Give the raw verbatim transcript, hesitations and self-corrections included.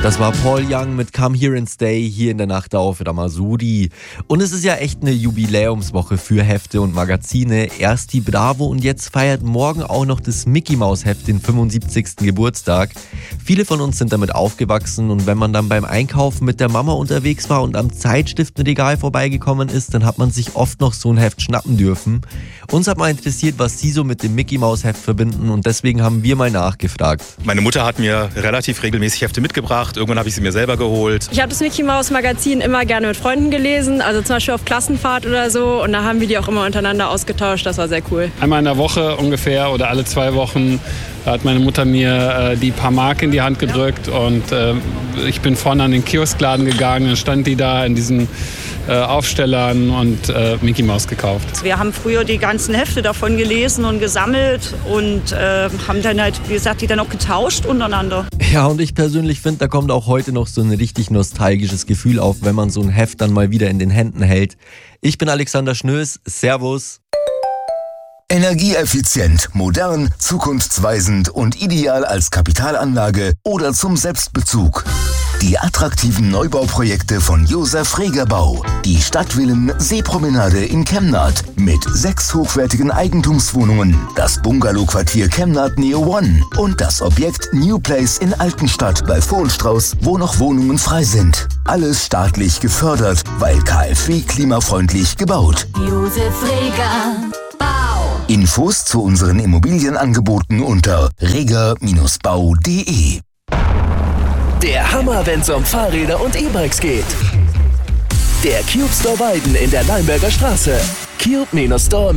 Das war Paul Young mit Come Here and Stay hier in der Nacht auf Ramasuri. Und es ist ja echt eine Jubiläumswoche für Hefte und Magazine. Erst die Bravo und jetzt feiert morgen auch noch das Mickey Maus Heft den fünfundsiebzigsten Geburtstag. Viele von uns sind damit aufgewachsen und wenn man dann beim Einkaufen mit der Mama unterwegs war und am Zeitschriftenregal vorbeigekommen ist, dann hat man sich oft noch so ein Heft schnappen dürfen. Uns hat mal interessiert, was Sie so mit dem Mickey Maus Heft verbinden und deswegen haben wir mal nachgefragt. Meine Mutter hat mir relativ regelmäßig Hefte mitgebracht. Irgendwann habe ich sie mir selber geholt. Ich habe das Mickey Maus Magazin immer gerne mit Freunden gelesen, also zum Beispiel auf Klassenfahrt oder so. Und da haben wir die auch immer untereinander ausgetauscht. Das war sehr cool. Einmal in der Woche ungefähr oder alle zwei Wochen hat meine Mutter mir äh, die paar Mark in die Hand gedrückt und äh, ich bin vorne an den Kioskladen gegangen. Dann stand die da in diesen äh, Aufstellern und äh, Mickey Maus gekauft. Wir haben früher die ganzen Hefte davon gelesen und gesammelt und äh, haben dann halt, wie gesagt, die dann auch getauscht untereinander. Ja, und ich persönlich finde, da kommt auch heute noch so ein richtig nostalgisches Gefühl auf, wenn man so ein Heft dann mal wieder in den Händen hält. Ich bin Alexander Schnöß. Servus. Energieeffizient, modern, zukunftsweisend und ideal als Kapitalanlage oder zum Selbstbezug. Die attraktiven Neubauprojekte von Josef Reger Bau. Die Stadtvillen Seepromenade in Chemnat mit sechs hochwertigen Eigentumswohnungen, das Bungalowquartier Chemnat Neo One und das Objekt New Place in Altenstadt bei Vohlstrauß, wo noch Wohnungen frei sind. Alles staatlich gefördert, weil KfW klimafreundlich gebaut. Josef Reger Bau. Infos zu unseren Immobilienangeboten unter reger Bindestrich bau punkt de. Der Hammer, wenn's um Fahrräder und E-Bikes geht. Der Cube Store Weiden in der Leimberger Straße. Cube Store